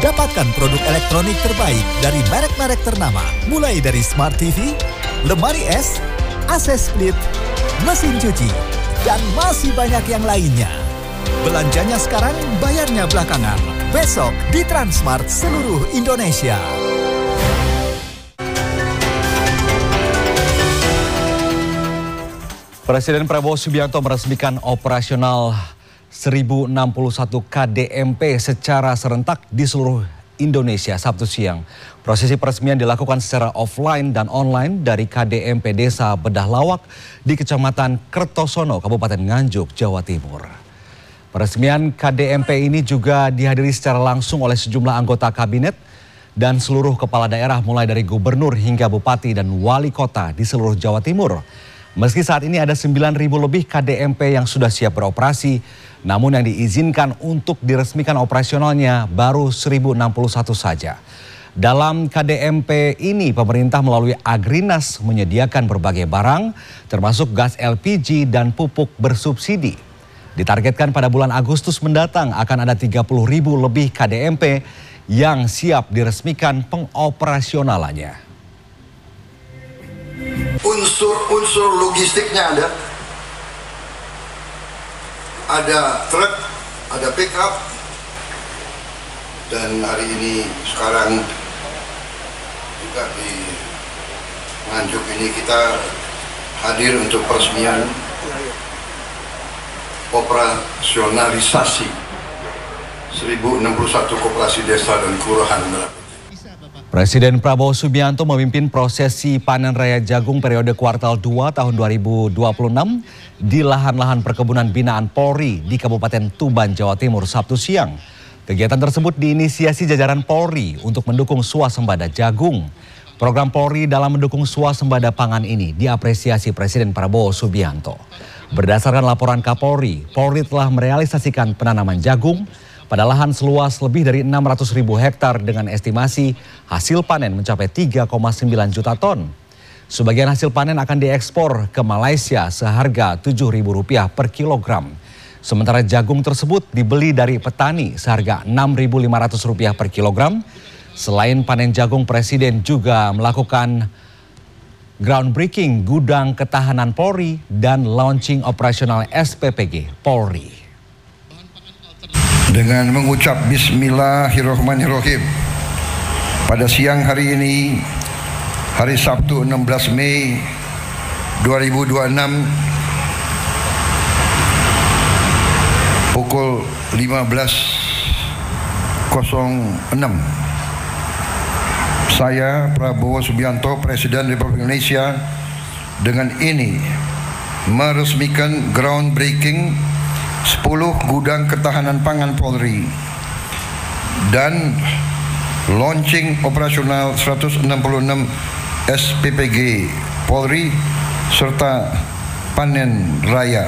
Dapatkan produk elektronik terbaik dari merek-merek ternama, mulai dari Smart TV, lemari es, AC split, mesin cuci, dan masih banyak yang lainnya. Belanjanya sekarang, bayarnya belakangan. Besok di Transmart seluruh Indonesia. Presiden Prabowo Subianto meresmikan operasional 1061 KDMP secara serentak di seluruh Indonesia Sabtu siang. Prosesi peresmian dilakukan secara offline dan online dari KDMP Desa Bedah Lawak di Kecamatan Kertosono, Kabupaten Nganjuk, Jawa Timur. Peresmian KDMP ini juga dihadiri secara langsung oleh sejumlah anggota kabinet dan seluruh kepala daerah mulai dari gubernur hingga bupati dan wali kota di seluruh Jawa Timur. Meski saat ini ada 9.000 lebih KDMP yang sudah siap beroperasi, namun yang diizinkan untuk diresmikan operasionalnya baru 1.061 saja. Dalam KDMP ini, pemerintah melalui Agrinas menyediakan berbagai barang, termasuk gas LPG dan pupuk bersubsidi. Ditargetkan pada bulan Agustus mendatang akan ada 30.000 lebih KDMP yang siap diresmikan pengoperasionalannya. Unsur logistiknya ada truk, ada pickup, dan hari ini sekarang juga di Nganjuk ini kita hadir untuk peresmian operasionalisasi 1061 koperasi desa dan kelurahan. Presiden Prabowo Subianto memimpin prosesi panen raya jagung periode kuartal 2 tahun 2026 di lahan-lahan perkebunan binaan Polri di Kabupaten Tuban, Jawa Timur Sabtu siang. Kegiatan tersebut diinisiasi jajaran Polri untuk mendukung swasembada jagung. Program Polri dalam mendukung swasembada pangan ini diapresiasi Presiden Prabowo Subianto. Berdasarkan laporan Kapolri, Polri telah merealisasikan penanaman jagung pada lahan seluas lebih dari 600.000 hektar dengan estimasi hasil panen mencapai 3,9 juta ton. Sebagian hasil panen akan diekspor ke Malaysia seharga Rp7.000 per kilogram. Sementara jagung tersebut dibeli dari petani seharga Rp6.500 per kilogram. Selain panen jagung, Presiden juga melakukan groundbreaking gudang ketahanan Polri dan launching operasional SPPG Polri. Dengan mengucap Bismillahirrahmanirrahim, pada siang hari ini, hari Sabtu 16 Mei 2026, pukul 15.06, saya Prabowo Subianto, Presiden Republik Indonesia, dengan ini meresmikan groundbreaking 10 gudang ketahanan pangan Polri dan launching operasional 166 SPPG Polri serta panen raya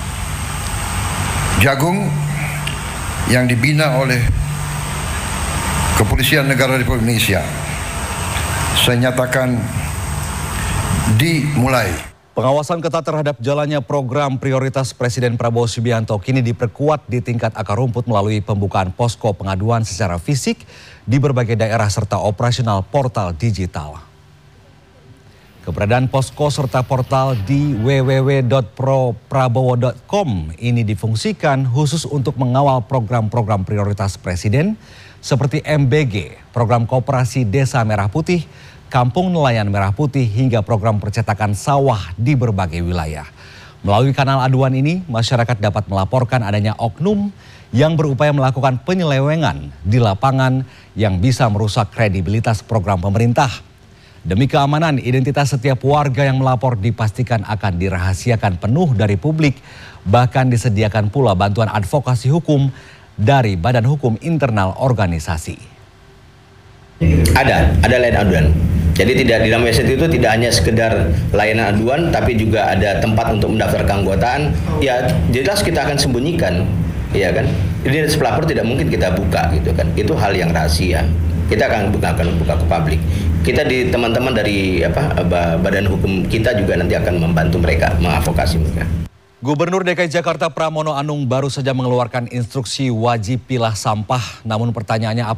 jagung yang dibina oleh Kepolisian Negara Republik Indonesia. Saya nyatakan dimulai. Pengawasan ketat terhadap jalannya program prioritas Presiden Prabowo Subianto kini diperkuat di tingkat akar rumput melalui pembukaan posko pengaduan secara fisik di berbagai daerah serta operasional portal digital. Keberadaan posko serta portal di www.proprabowo.com ini difungsikan khusus untuk mengawal program-program prioritas Presiden seperti MBG, program Koperasi Desa Merah Putih, Kampung Nelayan Merah Putih hingga program percetakan sawah di berbagai wilayah. Melalui kanal aduan ini, masyarakat dapat melaporkan adanya oknum yang berupaya melakukan penyelewengan di lapangan yang bisa merusak kredibilitas program pemerintah. Demi keamanan, identitas setiap warga yang melapor dipastikan akan dirahasiakan penuh dari publik, bahkan disediakan pula bantuan advokasi hukum dari Badan Hukum Internal organisasi. Ada layanan aduan. Jadi tidak di dalam website itu tidak hanya sekedar layanan aduan, tapi juga ada tempat untuk mendaftar keanggotaan. Ya jelas kita akan sembunyikan, ya kan. Jadi pelapor tidak mungkin kita buka gitu kan. Itu hal yang rahasia. Kita akan buka ke publik. Kita di teman-teman dari Badan Hukum kita juga nanti akan membantu mereka, mengadvokasi mereka. Gubernur DKI Jakarta Pramono Anung baru saja mengeluarkan instruksi wajib pilah sampah. Namun pertanyaannya